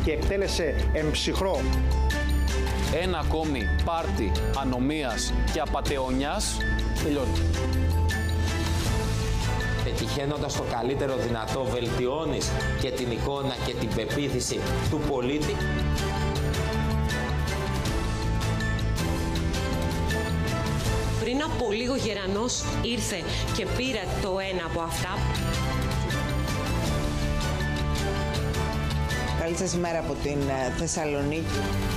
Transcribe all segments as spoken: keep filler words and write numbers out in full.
και εκτέλεσε εμψυχρό. Ένα ακόμη πάρτι ανομίας και απατεωνιάς τελειώνει. Πετυχαίνοντας το καλύτερο δυνατό, βελτιώνεις και την εικόνα και την πεποίθηση του πολίτη. Πριν από λίγο Γερανός ήρθε και πήρε το ένα από αυτά. Καλή σας ημέρα από την Θεσσαλονίκη.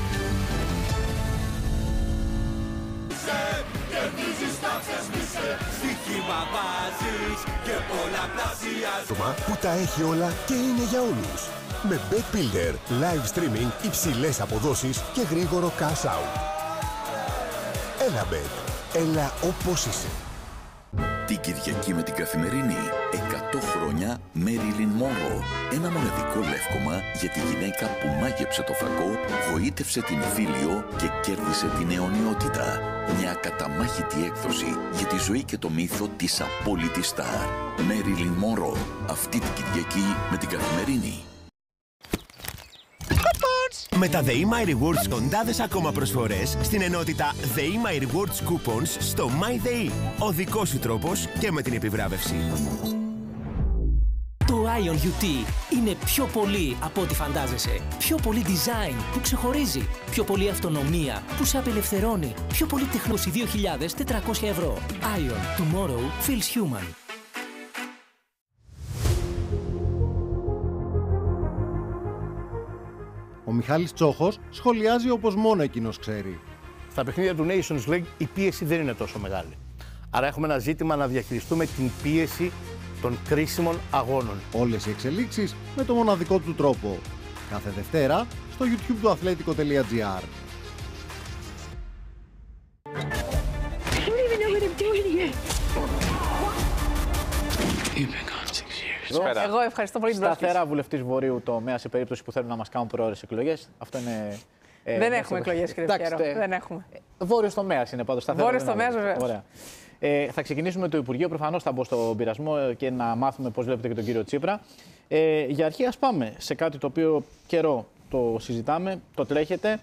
Που τα έχει όλα και είναι για όλους. Με Bet Builder, live streaming, υψηλές αποδόσεις και γρήγορο cash out. Έλα Bet, έλα όπως είσαι. Την Κυριακή με την Καθημερινή, εκατό χρόνια Marilyn Monroe. Ένα μοναδικό λεύκομα για τη γυναίκα που μάγεψε το φακό, γοήτευσε την Φίλιο και κέρδισε την αιωνιότητα. Μια ακαταμάχητη έκδοση για τη ζωή και το μύθο της απόλυτης στάρ. Marilyn Monroe, αυτή την Κυριακή με την Καθημερινή. Με τα ΔΕΗ My Rewards κοντάδες ακόμα προσφορές στην ενότητα ΔΕΗ My Rewards Coupons στο MyDEI. Ο δικός σου τρόπος και με την επιβράβευση. Το Ion γιου τι είναι πιο πολύ από ό,τι φαντάζεσαι. Πιο πολύ design που ξεχωρίζει. Πιο πολύ αυτονομία που σε απελευθερώνει. Πιο πολύ τεχνολογία. είκοσι δύο χιλιάδες τετρακόσια ευρώ. Ion. Tomorrow feels human. Ο Μιχάλης Τσόχος σχολιάζει όπως μόνο εκείνος ξέρει. Στα παιχνίδια του Nations League η πίεση δεν είναι τόσο μεγάλη. Άρα έχουμε ένα ζήτημα να διαχειριστούμε την πίεση των κρίσιμων αγώνων. Όλες οι εξελίξεις με το μοναδικό του τρόπο. Κάθε Δευτέρα στο YouTube του αθλέτικο τελεία τζι άρ. Εγώ ευχαριστώ πολύ την πρόσκληση. Σταθερά βουλευτής Βορείου τομέα σε περίπτωση που θέλουν να μας κάνουν προώρες εκλογές. Αυτό είναι. Ε, δεν έχουμε εκλογές, κύριε Πιέρο. Δεν έχουμε. Βόρειος τομέας είναι πάντως σταθερά. Βόρειος τομέας, βεβαίως. Ωραία. Ε, θα ξεκινήσουμε το Υπουργείο. Προφανώς θα μπω στον πειρασμό και να μάθουμε πώς βλέπετε και τον κύριο Τσίπρα. Ε, για αρχή, ας πάμε σε κάτι το οποίο καιρό το συζητάμε, το τρέχετε.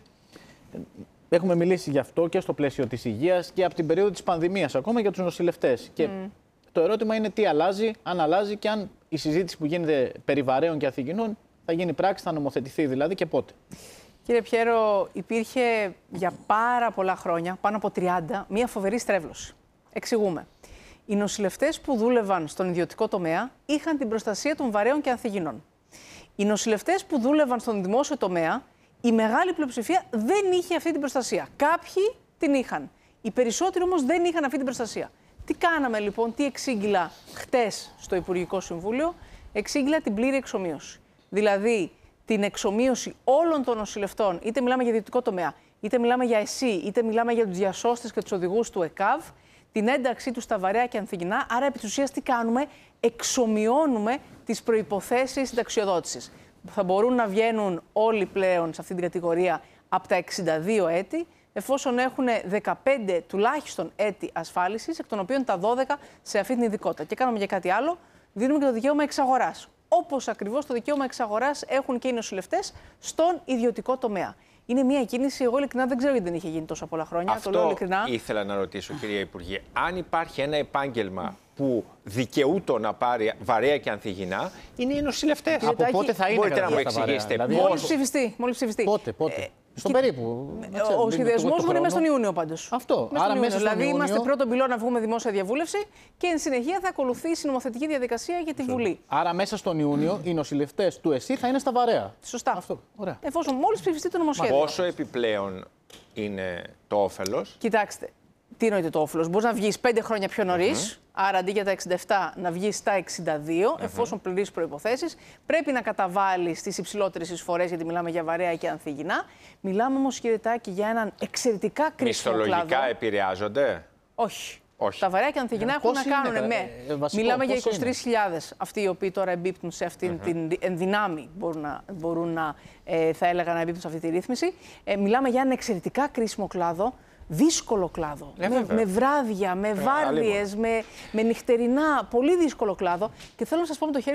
Έχουμε μιλήσει γι' αυτό και στο πλαίσιο της υγείας και από την περίοδο της πανδημίας, ακόμα για τους νοσηλευτές. Mm. Και το ερώτημα είναι τι αλλάζει, αν αλλάζει και αν η συζήτηση που γίνεται περί βαρέων και Αθηγινών θα γίνει πράξη, θα νομοθετηθεί δηλαδή και πότε. Κύριε Πιέρο, υπήρχε για πάρα πολλά χρόνια, πάνω από τριάντα, μια φοβερή στρέβλωση. Εξηγούμε. Οι νοσηλευτές που δούλευαν στον ιδιωτικό τομέα είχαν την προστασία των βαρέων και Ανθυγινών. Οι νοσηλευτές που δούλευαν στον δημόσιο τομέα, η μεγάλη πλειοψηφία δεν είχε αυτή την προστασία. Κάποιοι την είχαν. Οι περισσότεροι όμως δεν είχαν αυτή την προστασία. Τι κάναμε λοιπόν, τι εξήγηλα χτες στο Υπουργικό Συμβούλιο? Εξήγηλα την πλήρη εξομοίωση. Δηλαδή την εξομοίωση όλων των νοσηλευτών, είτε μιλάμε για ιδιωτικό τομέα, είτε μιλάμε για ΕΣΥ, είτε μιλάμε για τους διασώστες και τους οδηγούς του ΕΚΑΒ, την ένταξή του στα βαρέα και Ανθυγινά. Άρα, επί της ουσίας, τι κάνουμε? Εξομοιώνουμε τις προϋποθέσεις συνταξιοδότησης. Θα μπορούν να βγαίνουν όλοι πλέον σε αυτή την κατηγορία από τα εξήντα δύο έτη, εφόσον έχουν δεκαπέντε τουλάχιστον έτη ασφάλισης, εκ των οποίων τα δώδεκα σε αυτή την ειδικότητα. Και κάνουμε για κάτι άλλο, δίνουμε και το δικαίωμα εξαγοράς. Όπως ακριβώς το δικαίωμα εξαγοράς έχουν και οι νοσηλευτές στον ιδιωτικό τομέα. Είναι μια κίνηση, εγώ ειλικρινά δεν ξέρω γιατί δεν είχε γίνει τόσα πολλά χρόνια. Αυτό το λέω ειλικρινά. Ήθελα να ρωτήσω, κυρία Υπουργέ. Αν υπάρχει ένα επάγγελμα που δικαιούτο να πάρει βαρέα και Ανθυγινά, είναι οι νοσηλευτές. Από Τάκη, πότε θα είναι? Μπορείτε να μου εξηγήσετε δηλαδή, πώς? Μόλις ψηφιστεί. Μόλις ψηφιστεί. Πότε, πότε. Ε, στο και... περίπου. Ο, ο σχεδιασμός μου είναι μέσα στον Ιούνιο πάντως. Αυτό. Μέσα Άρα μέσα δηλαδή Ιούνιο... είμαστε πρώτον πυλώνα να βγούμε δημόσια διαβούλευση και εν συνεχεία θα ακολουθήσει η νομοθετική διαδικασία για τη Βουλή. Άρα μέσα στον Ιούνιο οι νοσηλευτές του ΕΣΥ θα είναι στα βαρέα. Σωστά. Αυτό. Ωραία. Εφόσον μόλις ψηφιστεί το νομοσχέδιο. Πόσο επιπλέον είναι το όφελος? Κοιτάξτε. Τι εννοείται το όφελος? Μπορείς να βγεις πέντε χρόνια πιο νωρίς, mm-hmm. άρα αντί για τα εξήντα επτά να βγεις στα εξήντα δύο, mm-hmm. εφόσον πληρείς προϋποθέσεις. Πρέπει να καταβάλεις τις υψηλότερες εισφορές, γιατί μιλάμε για βαρέα και Ανθυγινά. Μιλάμε όμως, κύριε Τάκη, για έναν εξαιρετικά κρίσιμο κλάδο. Μισθολογικά επηρεάζονται? Όχι. Όχι. Τα βαρέα και Ανθυγινά yeah. έχουν να κάνουν είναι, με. Ε, βασικό, μιλάμε για είκοσι τρεις χιλιάδες αυτοί οι οποίοι τώρα εμπίπτουν σε αυτήν mm-hmm. την ενδυνάμει, μπορούν να, μπορούν να ε, θα έλεγα, να εμπίπτουν σε αυτή τη ρύθμιση. Ε, μιλάμε για έναν εξαιρετικά κρίσιμο κλάδο. Δύσκολο κλάδο. Ε, με, με βράδια, με ε, βάρδιες, με, με νυχτερινά. Πολύ δύσκολο κλάδο. Και θέλω να σας πω με το χέρι